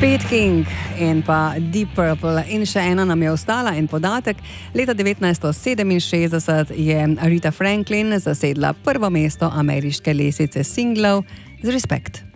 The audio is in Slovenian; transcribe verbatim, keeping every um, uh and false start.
Pete King in pa Deep Purple. In še ena nam je ostala en podatek. Leta devetnajststo sedeminšestdeset je Rita Franklin zasedla prvo mesto ameriške lestvice singlov z Respect.